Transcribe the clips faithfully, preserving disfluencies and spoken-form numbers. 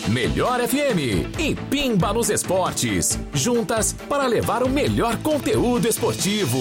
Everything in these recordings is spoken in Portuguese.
Melhor F M e Pimba nos Esportes. Juntas para levar o melhor conteúdo esportivo.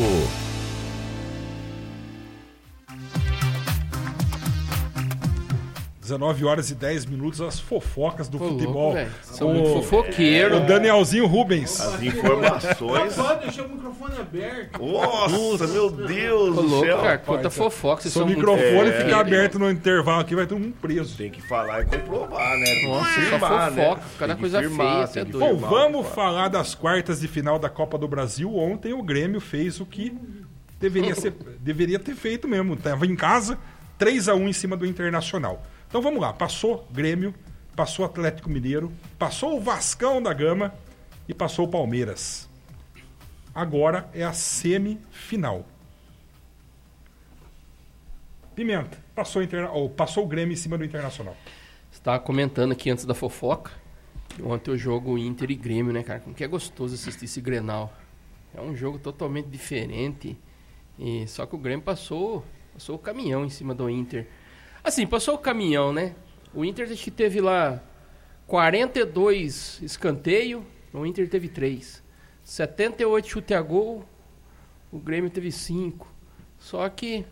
dezenove horas e dez minutos, as fofocas do Ô, futebol. louco, são muito fofoqueiro. O Danielzinho Rubens. As informações. Pode deixar o microfone aberto. Nossa, meu Deus Ô, do louco, céu. cara, quanta fofoca. Vocês Se o são muito microfone É. ficar aberto no intervalo aqui, vai ter um preso. Tem que falar e comprovar, né? Tem que Nossa, só firmar, fofoca, né? cada Tem que coisa firmar, feia, tem você é que doido. Bom, firmar, vamos tem que falar das quartas de final da Copa do Brasil. Ontem o Grêmio fez o que deveria, ser, deveria ter feito mesmo. Estava em casa, três a um em cima do Internacional. Então vamos lá, passou Grêmio, passou Atlético Mineiro, passou o Vascão da Gama e passou o Palmeiras. Agora é a semifinal. Pimenta, passou, interna... oh, passou o Grêmio em cima do Internacional. Você estava comentando aqui antes da fofoca, que ontem o jogo Inter e Grêmio, né, cara? Como que é gostoso assistir esse Grenal. É um jogo totalmente diferente, e só que o Grêmio passou, passou o caminhão em cima do Inter. Assim, passou o caminhão, né? O Inter acho que teve lá quarenta e dois escanteio, o Inter teve três. setenta e oito chute a gol, o Grêmio teve cinco. Só que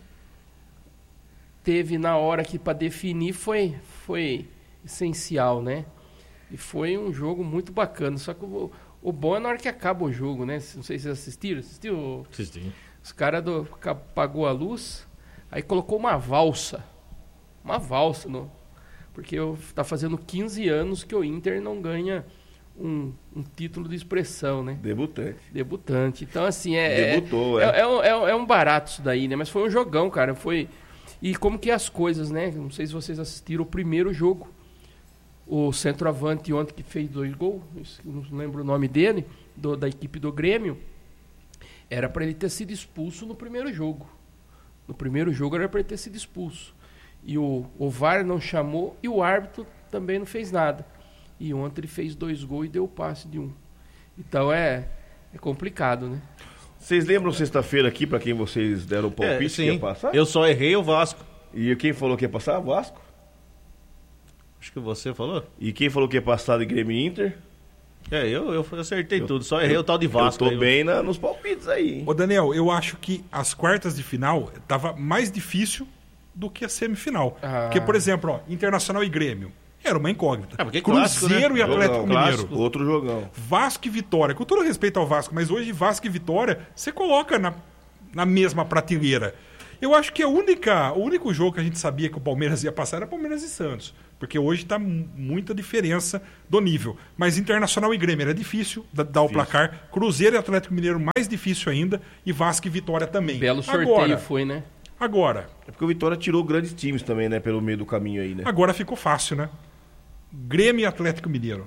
teve na hora que para definir foi, foi essencial, né? E foi um jogo muito bacana. Só que o, o bom é na hora que acaba o jogo, né? Não sei se vocês assistiram. Assistiu? Assisti. Os caras apagou a luz, aí colocou uma valsa. Uma valsa, no, porque eu, tá fazendo quinze anos que o Inter não ganha um, um título de expressão, né? Debutante. Debutante. Então, assim, é, Debutou, é, é. é, é, um- é um- é um barato isso daí, né? Mas foi um jogão, cara. Foi... E como que é as coisas, né? Não sei se vocês assistiram o primeiro jogo. O centroavante ontem que fez dois gols, não lembro o nome dele, do- da equipe do Grêmio, era para ele ter sido expulso no primeiro jogo. No primeiro jogo era para ele ter sido expulso. E o, o V A R não chamou e o árbitro também não fez nada. E ontem ele fez dois gols e deu o passe de um. Então é, é complicado, né? Vocês lembram sexta-feira aqui, pra quem vocês deram o palpite É, que sim. ia passar? Eu só errei o Vasco. E quem falou que ia passar? Vasco. Acho que você falou. E quem falou que ia passar de Grêmio e Inter? É, eu, eu acertei Eu- tudo. Só errei o tal de Vasco. Eu tô aí. bem na- nos palpites aí, hein? Ô Daniel, eu acho que as quartas de final tava mais difícil do que a semifinal. Ah. Porque, por exemplo, ó, Internacional e Grêmio era uma incógnita. Ah, porque é clássico, Cruzeiro né? e Atlético Jogão, Mineiro. clássico, outro jogão. Vasco e Vitória. Com todo respeito ao Vasco, mas hoje Vasco e Vitória você coloca na, na mesma prateleira. Eu acho que a única, o único jogo que a gente sabia que o Palmeiras ia passar era Palmeiras e Santos. Porque hoje está muita diferença do nível. Mas Internacional e Grêmio era difícil da- dar o placar. Cruzeiro e Atlético Mineiro mais difícil ainda. E Vasco e Vitória também. Belo sorteio Agora, foi, né? agora, É porque o Vitória tirou grandes times também, né? Pelo meio do caminho aí, né? agora ficou fácil, né? Grêmio e Atlético Mineiro.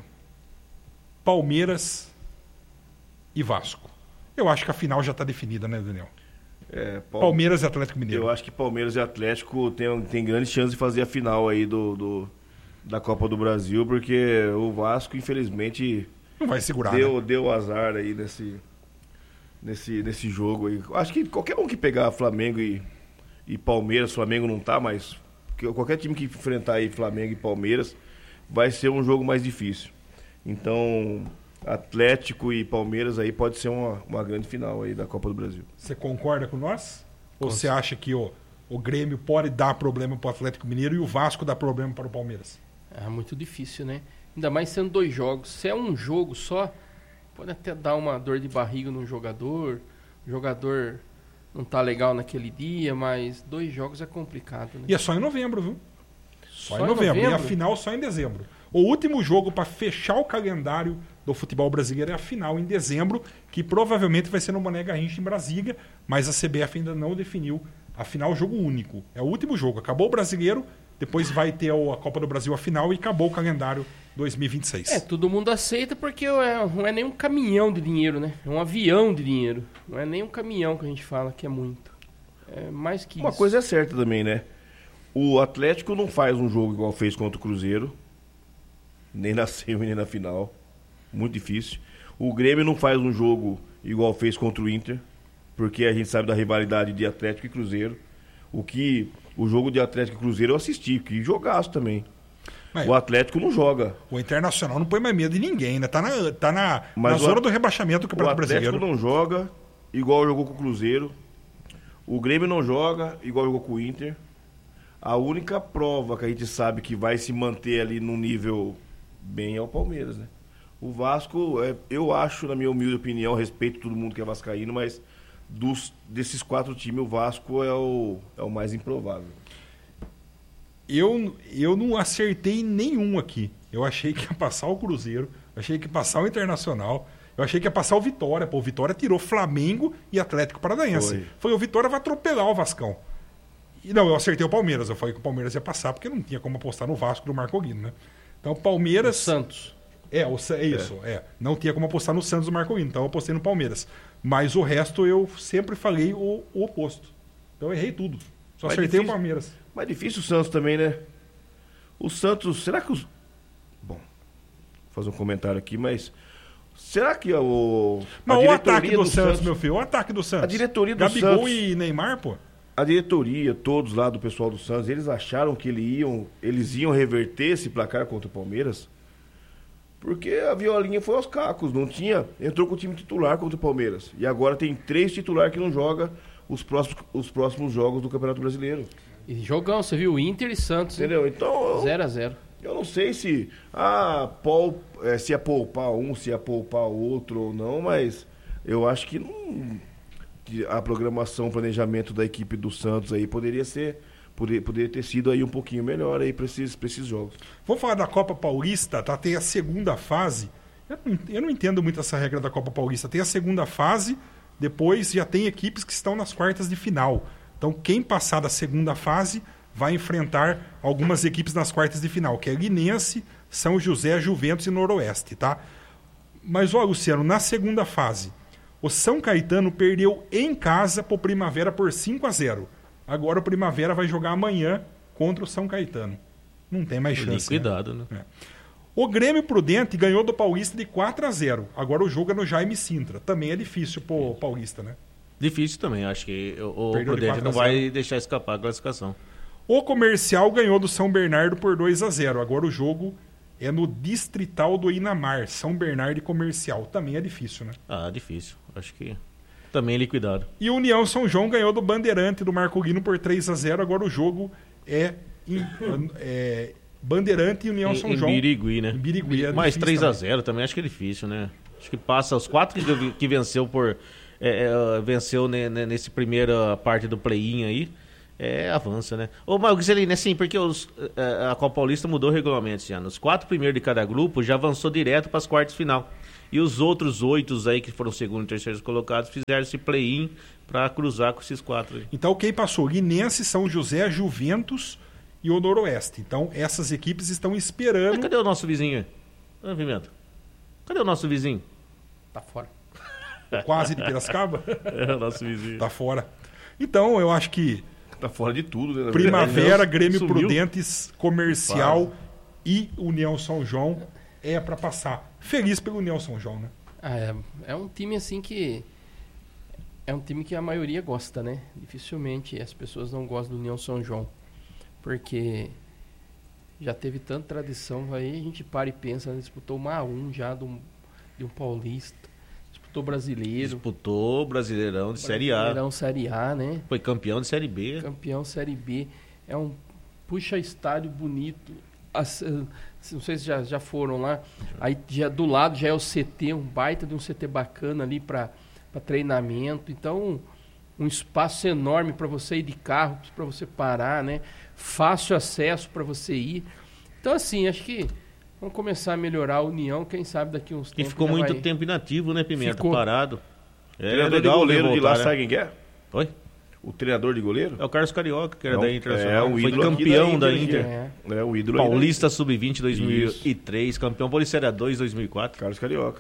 Palmeiras e Vasco. Eu acho que a final já está definida, né, Daniel? É, Pal- Palmeiras e Atlético Mineiro. Eu acho que Palmeiras e Atlético tem, tem grande chance de fazer a final aí do, do- da Copa do Brasil, porque o Vasco, infelizmente, Não vai segurar, né? deu, deu azar aí nesse, nesse, nesse jogo aí. Acho que qualquer um que pegar Flamengo e, e Palmeiras, Flamengo não tá, mas que- qualquer time que enfrentar aí Flamengo e Palmeiras vai ser um jogo mais difícil. Então, Atlético e Palmeiras aí pode ser uma, uma grande final aí da Copa do Brasil. Você concorda com nós? Ou você acha que o, o Grêmio pode dar problema para o Atlético Mineiro e o Vasco dá problema para o Palmeiras? É muito difícil, né? Ainda mais sendo dois jogos. Se é um jogo só, pode até dar uma dor de barriga num jogador. O jogador não tá legal naquele dia, mas dois jogos é complicado, né? E é só em novembro, viu? Só, Só em novembro. em novembro? E a final só em dezembro. O último jogo para fechar o calendário do futebol brasileiro é a final em dezembro, que provavelmente vai ser no Mané Garrincha em Brasília, mas a C B F ainda não definiu a final, jogo único. É o último jogo. Acabou o brasileiro, depois vai ter a Copa do Brasil a final e acabou o calendário dois mil e vinte e seis. É, todo mundo aceita porque é- não é nem um caminhão de dinheiro, né? É um avião de dinheiro. Não é nem um caminhão que a gente fala que é muito. É mais que Uma isso. coisa é certa também, né? O Atlético não faz um jogo igual fez contra o Cruzeiro, nem na semi, nem na final. Muito difícil. O Grêmio não faz um jogo igual fez contra o Inter, porque a gente sabe da rivalidade de Atlético e Cruzeiro. O que o jogo de Atlético e Cruzeiro eu assisti, que jogaço também. Mas o Atlético não joga. o Internacional não põe mais medo de ninguém, né? Tá na, tá na, Mas na o zona At- do rebaixamento do O Campeonato Atlético Brasileiro. não joga igual jogou com o Cruzeiro. O Grêmio não joga igual jogou com o Inter. A única prova que a gente sabe que vai se manter ali num nível bem é o Palmeiras, né? O Vasco, é, eu acho, na minha humilde opinião, respeito todo mundo que é vascaíno, mas dos, desses quatro times, o Vasco é o, é o mais improvável. Eu, eu não acertei nenhum aqui. Eu achei que ia passar o Cruzeiro, eu achei que ia passar o Internacional, eu achei que ia passar o Vitória. Pô, o Vitória tirou Flamengo e Atlético Paranaense. Foi. Foi o Vitória vai atropelar o Vascão. E não, eu acertei o Palmeiras. Eu falei que o Palmeiras ia passar, porque não tinha como apostar no Vasco do Marco Guino, né? Então o Palmeiras... Santos. É, o, Sa- é isso, é. Não tinha como apostar no Santos do Marco Guino, então eu apostei no Palmeiras. Mas o resto eu sempre falei o, o oposto. Então eu errei tudo. Só Mas acertei difícil. o Palmeiras. Mas difícil o Santos também, né? O Santos, será que os... Bom, vou fazer um comentário aqui, mas... Será que o... Mas a o ataque diretoria do, Santos, meu filho, o ataque do Santos. A diretoria do Gabigol Santos- e Neymar, pô. A diretoria, todos lá do pessoal do Santos, eles acharam que ele iam, eles iam reverter esse placar contra o Palmeiras? Porque a Violinha foi aos cacos, não tinha... Entrou com o time titular contra o Palmeiras. E agora tem três titulares que não jogam os próximos, os próximos jogos do Campeonato Brasileiro. E jogão, você viu? Inter e Santos. Entendeu? Então... eu- zero a zero. Eu não sei se ah, pou, é, se ia poupar um, se ia poupar outro ou não, mas eu acho que, não, que a programação, o planejamento da equipe do Santos aí poderia ser, poderia, poderia ter sido aí um pouquinho melhor aí para esses, pra esses jogos. Vamos falar da Copa Paulista, tá? Tem a segunda fase. Eu não, eu não entendo muito essa regra da Copa Paulista. Tem a segunda fase, depois já tem equipes que estão nas quartas de final. Então quem passar da segunda fase vai enfrentar algumas equipes nas quartas de final, que é Linense, São José, Juventus e Noroeste, tá? Mas, ó, Luciano, na segunda fase, o São Caetano perdeu em casa pro Primavera por cinco a zero. Agora o Primavera vai jogar amanhã contra o São Caetano. Não tem mais chance. né? Cuidado, né? É. O Grêmio Prudente ganhou do Paulista de quatro a zero. Agora o jogo é no Jaime Sintra. Também é difícil pro Paulista, né? Difícil também, acho que o, o Perdeu de Prudente quatro a não zero. vai deixar escapar a classificação. O Comercial ganhou do São Bernardo por dois a zero. Agora o jogo é no Distrital do Inamar, São Bernardo e Comercial. Também é difícil, né? Ah, difícil. Acho que também liquidado. E o União São João ganhou do Bandeirante do Marco Guino por três a zero. Agora o jogo é, em, é Bandeirante e União Em, São em João. Birigui, né? Em Birigui. É Mais difícil três a também. zero também acho que é difícil, né? Acho que passa os quatro que, que venceu por é, é, venceu ne, ne, nesse primeira parte do play-in aí. É, avança, né? Ô, Marcelino, assim, porque os, a, a Copa Paulista mudou o regulamento esse ano. Os quatro primeiros de cada grupo já avançou direto para as quartas de final. E os outros oito aí, que foram segundo e terceiros colocados, fizeram esse play-in para cruzar com esses quatro aí. Então quem passou? Linense, São José, Juventus e o Noroeste. Então essas equipes estão Mas esperando. cadê o nosso vizinho aí? Ah, Pimenta. Cadê o nosso vizinho? Tá fora. Quase de Piracicaba. É o nosso vizinho. Tá fora. Então eu acho que Tá fora de tudo, né? na Primavera, verdade. Grêmio Sumiu. Prudentes, Comercial e União São João é para passar. Feliz pelo União São João, né? Ah, é, é um time assim que... É um time que a maioria gosta, né? Dificilmente as pessoas não gostam do União São João. Porque já teve tanta tradição. Aí a gente para e pensa, né? Disputou uma a um já de um, de um paulista. Disputou brasileiro. Disputou o Brasileirão de Série A. Brasileirão Série A, né? Foi campeão de Série B. Campeão Série B. É um puxa estádio bonito. As, eh, não sei se já, já foram lá. Aí já, do lado já é o C T, um baita de um C T bacana ali para treinamento. Então, um espaço enorme para você ir de carro, para você parar, né? Fácil acesso para você ir. Então, assim, acho que vamos começar a melhorar a União. Quem sabe daqui uns E tempos. ficou já muito vai- tempo inativo, né, Pimenta? Ficou. Parado. O É treinador de legal goleiro ver de lá, voltar, né? sabe quem que é? Oi? O treinador de goleiro? É o Carlos Carioca, que era É um- da Internacional. é um Foi ídolo aqui campeão da da Inter, Inter. É. É o ídolo aí, né? Paulista sub vinte dois mil e três, campeão Paulista Série dois dois mil e quatro. Carlos Carioca.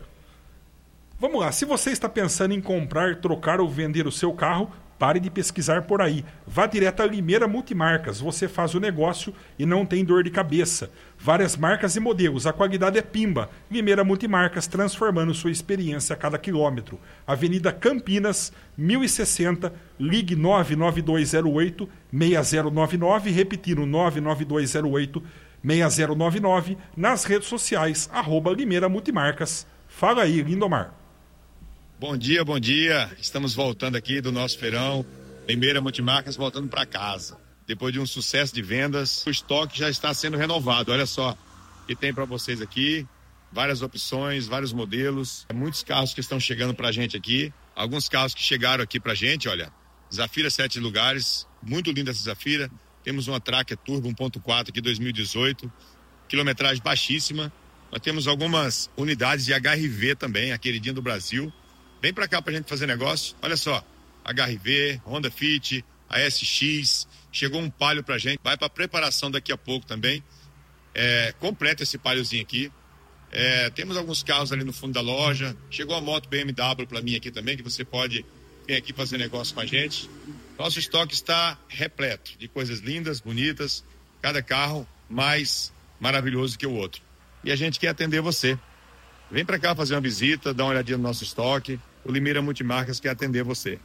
Vamos lá, se você está pensando em comprar, trocar ou vender o seu carro, pare de pesquisar por aí. Vá direto a Limeira Multimarcas. Você faz o negócio e não tem dor de cabeça. Várias marcas e modelos. A qualidade é pimba. Limeira Multimarcas, transformando sua experiência a cada quilômetro. Avenida Campinas, mil e sessenta. Ligue nove nove dois zero oito seis zero nove nove. Repetindo, nove nove dois zero oito seis zero nove nove, nas redes sociais, arroba Limeira Multimarcas. Fala aí, Lindomar. Bom dia, bom dia. Estamos voltando aqui do nosso feirão. Limeira Multimarcas voltando para casa. Depois de um sucesso de vendas, o estoque já está sendo renovado. Olha só o que tem para vocês aqui. Várias opções, vários modelos. Muitos carros que estão chegando para a gente aqui. Alguns carros que chegaram aqui para a gente, olha. Zafira sete lugares. Muito linda essa Zafira. Temos uma Tracker Turbo um ponto quatro aqui dois mil e dezoito. Quilometragem baixíssima. Nós temos algumas unidades de H R V também, a queridinha do Brasil. Vem para cá para a gente fazer negócio. Olha só. H R V, Honda Fit, a S X. Chegou um Palio para a gente. Vai para preparação daqui a pouco também. É, completa esse Paliozinho aqui. É, temos alguns carros ali no fundo da loja. Chegou a moto B M W para mim aqui também, que você pode vir aqui fazer negócio com a gente. Nosso estoque está repleto de coisas lindas, bonitas. Cada carro mais maravilhoso que o outro. E a gente quer atender você. Vem para cá fazer uma visita, dá uma olhadinha no nosso estoque. O Limeira Multimarcas quer atender você.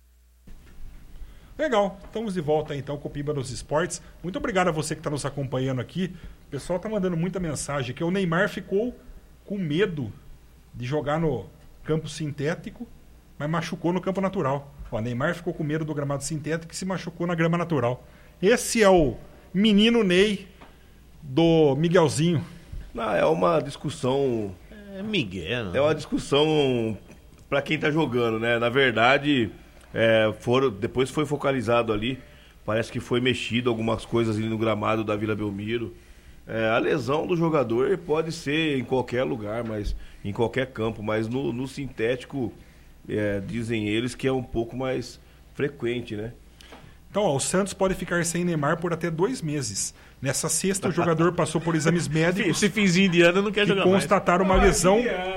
Legal, estamos de volta então com o Pimba nos Esportes. Muito obrigado a você que está nos acompanhando aqui. O pessoal está mandando muita mensagem que o Neymar ficou com medo de jogar no campo sintético, mas machucou no campo natural. O Neymar ficou com medo do gramado sintético e se machucou na grama natural. Esse é o menino Ney do Miguelzinho. Não, é uma discussão... É Miguel. É uma discussão para quem tá jogando, né? Na verdade... É, foram, depois foi focalizado ali, parece que foi mexido algumas coisas ali no gramado da Vila Belmiro. É, a lesão do jogador pode ser em qualquer lugar, mas em qualquer campo, mas no, no sintético é, dizem eles que é um pouco mais frequente, né? Então, ó, o Santos pode ficar sem Neymar por até dois meses. Nessa sexta, o jogador passou por exames médicos. Esse finzinho de ano não quer que jogar constataram mais. uma lesão.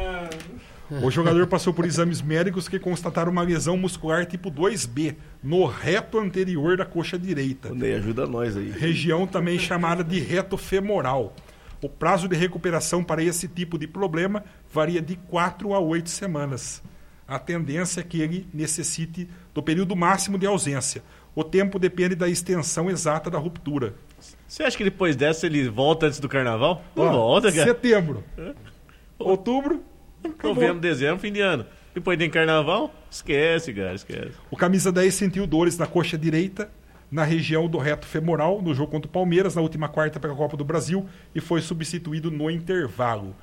O jogador passou por exames médicos que constataram uma lesão muscular tipo dois B no reto anterior da coxa direita. Ney, ajuda nós aí. Região também chamada de reto femoral. O prazo de recuperação para esse tipo de problema varia de quatro a oito semanas. A tendência é que ele necessite do período máximo de ausência. O tempo depende da extensão exata da ruptura. Você acha que depois dessa ele volta antes do carnaval? Não Ó, volta, cara. Setembro. Outubro. Novembro, dezembro, fim de ano. Depois tem carnaval, esquece, cara, esquece. O camisa dez sentiu dores na coxa direita, na região do reto femoral, no jogo contra o Palmeiras, na última quarta pela Copa do Brasil, e foi substituído no intervalo.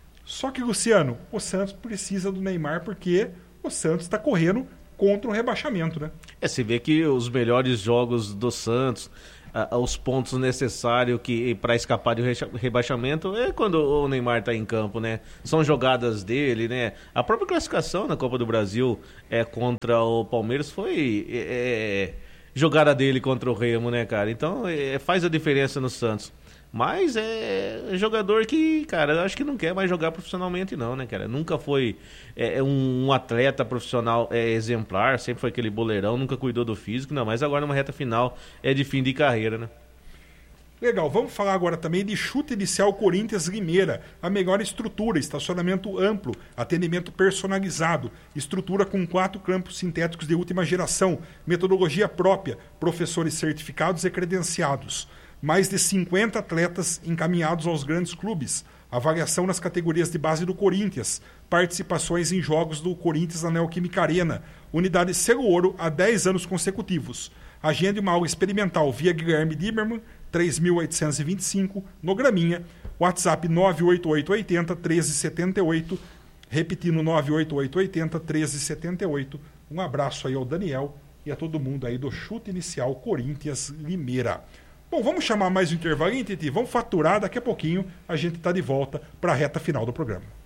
Só que, Luciano, o Santos precisa do Neymar porque o Santos está correndo contra o rebaixamento, né? É, você vê que os melhores jogos do Santos, ah, os pontos necessários que para escapar do rebaixamento é quando o Neymar está em campo, né? São jogadas dele, né? A própria classificação na Copa do Brasil é, contra o Palmeiras foi é, jogada dele contra o Remo, né, cara? Então é, faz a diferença no Santos. Mas é jogador que, cara, eu acho que não quer mais jogar profissionalmente não, né, cara? Nunca foi é, um, um atleta profissional é, exemplar, sempre foi aquele boleirão, nunca cuidou do físico, não, mas agora numa reta final é de fim de carreira, né? Legal, vamos falar agora também de Chute Inicial Corinthians Limeira, a melhor estrutura, estacionamento amplo, atendimento personalizado, estrutura com quatro campos sintéticos de última geração, metodologia própria, professores certificados e credenciados. Mais de cinquenta atletas encaminhados aos grandes clubes, avaliação nas categorias de base do Corinthians, participações em jogos do Corinthians na Neoquímica Arena, unidade selo ouro há dez anos consecutivos. Agende uma aula experimental via Guilherme Dimmermann, três mil oitocentos e vinte e cinco, no Graminha, WhatsApp nove oito oito oito zero, um três sete oito, repetindo nove oito oito oito zero, um três sete oito. Um abraço aí ao Daniel e a todo mundo aí do Chute Inicial Corinthians Limeira. Bom, vamos chamar mais um intervalinho, Titi? Vamos faturar, daqui a pouquinho a gente está de volta para a reta final do programa.